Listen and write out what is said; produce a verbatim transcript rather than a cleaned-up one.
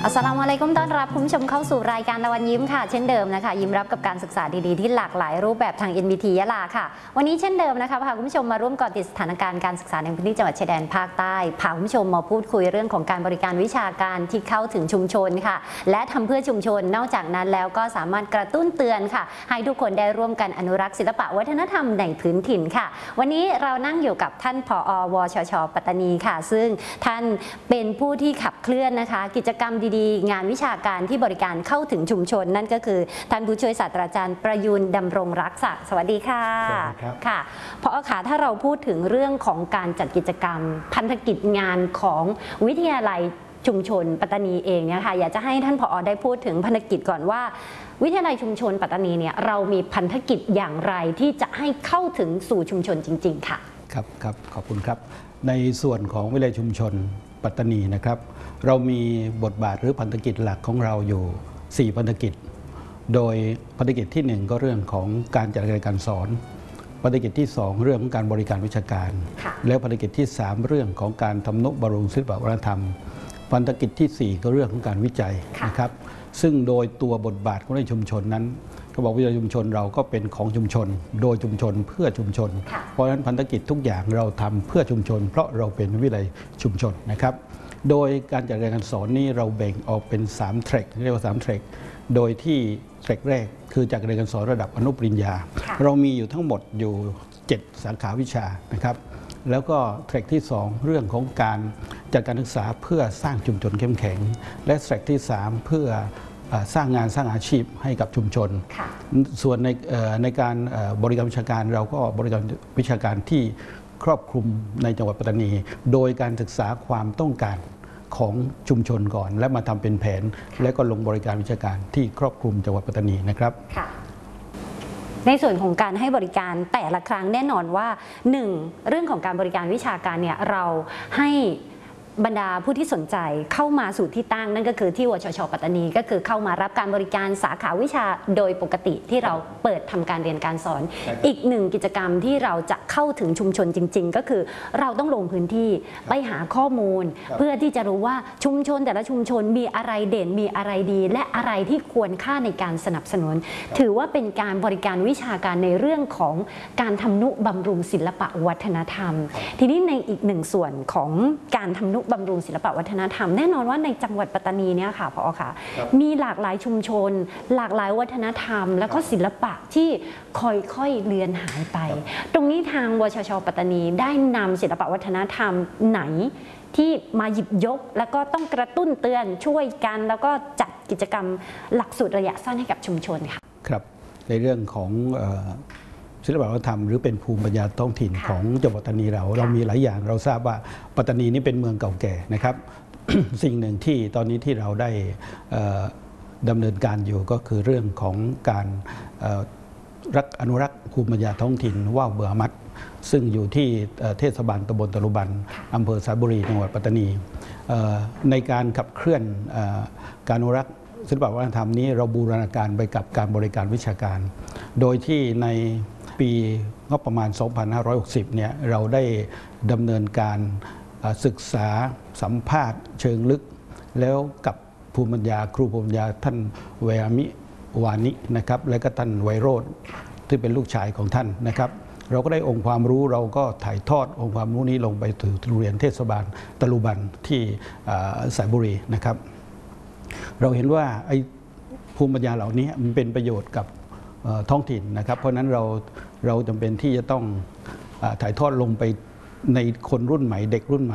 อัสสลามุอะลัยกุมต้อนรับคุณผู้ชมเข้าสู่รายการตะวันยิ้มค่ะเช่นเดิมนะคะยิ้มรับกับการศึกษาดีๆที่หลากหลายรูปแบบทาง เอ็น บี ที ยะลาค่ะวันนี้เช่นเดิมนะคะพาคุณผู้ชมมาร่วมเกาะติดสถานการณ์การศึกษาในพื้นที่จังหวัดชายแดนภาคใต้พาคุณผู้ชมมาพูดคุยเรื่องของการบริการวิชาการที่เข้าถึงชุมชนค่ะและทำเพื่อชุมชนนอกจากนั้นแล้วก็สามารถกระตุ้นเตือนค่ะให้ทุกคนได้ร่วมกันอนุรักษ์ศิลปะวัฒนธรรมในพื้นถิ่นค่ะวันนี้เรานั่งอยู่กับท่านผอ.วชช.ปัตตานีค่ะซึ่งท่านเป็นผู้ที่ขับเคลื่อนนะคะกิจกรรมดีๆงานวิชาการที่บริการเข้าถึงชุมชนนั่นก็คือท่านผู้ช่วยศาสตราจารย์ประยูนดำรงรักษาสวัสดีค่ะสวัสดีครับค่ะผอ.ค่ะถ้าเราพูดถึงเรื่องของการจัดกิจกรรมพันธกิจงานของวิทยาลัยชุมชนปัตตานีเองเนี่ยค่ะอยากจะให้ท่านผอ.ได้พูดถึงพันธกิจก่อนว่าวิทยาลัยชุมชนปัตตานีเนี่ยเรามีพันธกิจอย่างไรที่จะให้เข้าถึงสู่ชุมชนจริงๆค่ะครับครับขอบคุณครับในส่วนของวิทยาลัยชุมชนปัตตานีนะครับเรามีบทบาทหรือพันธกิจหลักของเราอยู่สี่พันธกิจโดยพันธกิจที่หนึ่งก็เรื่องของการจัดการการสอนพันธกิจที่สองเรื่องของการบริการวิชาการและพันธกิจที่สามเรื่องของการทำนุบำรุงศิลปวัฒนธรรมพันธกิจที่สี่ก็เรื่องของการวิจัยนะครับซึ่งโดยตัวบทบาทของวิทยาลัยชุมชนนั้นก็บอกวิทยาลัยชุมชนเราก็เป็นของชุมชนโดยชุมชนเพื่อชุมชนเพราะฉะนั้นพันธกิจทุกอย่างเราทำเพื่อชุมชนเพราะเราเป็นวิทยาลัยชุมชนนะครับโดยการจัดการสอนนี้เราแบ่งออกเป็นสามแทร็กเรียกว่าสามแทร็กโดยที่แทร็กแรกคือจัดการสอนระดับอนุปริญญาเรามีอยู่ทั้งหมดอยู่เจ็ดสาขาวิชานะครับแล้วก็แทร็กที่สองเรื่องของการจัดการศึกษาเพื่อสร้างชุมชนเข้มแข็งและแทร็กที่สามเพื่อสร้างงานสร้างอาชีพให้กับชุมชนส่วนในในการบริการวิชาการเราก็บริการวิชาการที่ครอบคลุมในจังหวัดปัตตานีโดยการศึกษาความต้องการของชุมชนก่อนและมาทำเป็นแผนและก็ลงบริการวิชาการที่ครอบคลุมจังหวัดปัตตานีนะครับในส่วนของการให้บริการแต่ละครั้งแน่นอนว่าหนึ่งเรื่องของการบริการวิชาการเนี่ยเราให้บรรดาผู้ที่สนใจเข้ามาสู่ที่ตั้งนั่นก็คือที่วชช.ปัตตานีก็คือเข้ามารับการบริการสาขาวิชาโดยปกติที่เราเปิดทำการเรียนการสอนอีกหนึ่งกิจกรรมที่เราจะเข้าถึงชุมชนจริงๆก็คือเราต้องลงพื้นที่ไปหาข้อมูลเพื่อที่จะรู้ว่าชุมชนแต่ละชุมชนมีอะไรเด่นมีอะไรดีและอะไรที่ควรค่าในการสนับสนุนถือว่าเป็นการบริการวิชาการในเรื่องของการทำนุบำรุงศิลปะวัฒนธรรมทีนี้ในอีกหนึ่งส่วนของการทำนุบำรุงศิลปะวัฒนธรรมแน่นอนว่าในจังหวัดปัตตานีเนี่ยค่ะผอ.ค่ะมีหลากหลายชุมชนหลากหลายวัฒนธรรมแล้วก็ศิลปะที่ค่อยๆเลือนหายไปตรงนี้ทางวชช.ปัตตานีได้นำศิลปะวัฒนธรรมไหนที่มาหยิบยกแล้วก็ต้องกระตุ้นเตือนช่วยกันแล้วก็จัดกิจกรรมหลักสูตรระยะสั้นให้กับชุมชนค่ะครับในเรื่องของศิลปวัฒนธรรมหรือเป็นภูมิปัญญาท้องถิ่นของจังหวัดปัตตานีเราเรามีหลายอย่างเราทราบว่าปัตตานีนี่เป็นเมืองเก่าแก่นะครับ สิ่งหนึ่งที่ตอนนี้ที่เราได้ดำเนินการอยู่ก็คือเรื่องของการรักอนุรักษ์ภูมิปัญญาท้องถิ่นว่าวเบือมัดซึ่งอยู่ที่เทศบาลตำบลตะลุบันอำเภอสระบุรีจังหวัดปัตตานีในการขับเคลื่อนการอนุรักษ์ศิลปวัฒนธรรมนี้เราบูรณาการไปกับการบริการวิชาการโดยที่ในปีงบประมาณ สองพันห้าร้อยหกสิบ เนี่ยเราได้ดำเนินการศึกษาสัมภาษณ์เชิงลึกแล้วกับภูมิปัญญาครูภูมิปัญญาท่านเวอามิวานินะครับและก็ท่านไวโรจน์ที่เป็นลูกชายของท่านนะครับเราก็ได้องค์ความรู้เราก็ถ่ายทอดองค์ความรู้นี้ลงไปถึงโรงเรียนเทศบาลตะลุบันที่สระบุรีนะครับเราเห็นว่าไอ้ภูมิปัญญาเหล่านี้มันเป็นประโยชน์กับท้องถิ่นนะครับเพราะนั้นเราเราจำเป็นที่จะต้องถ่ายทอดลงไปในคนรุ่นใหม่เด็กรุ่นใหม่